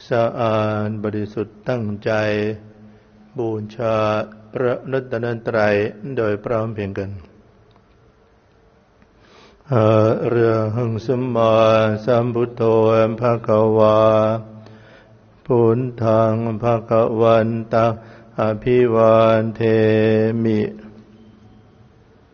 สะอาดบริสุทธิ์ตั้งใจบูชาพระรัตนตรัยโดยพร้อมเพรียงกันอะระหังสัมมาสัมพุทโธภะคะวาพุทธังภะคะวันตังอภิวาเทมิ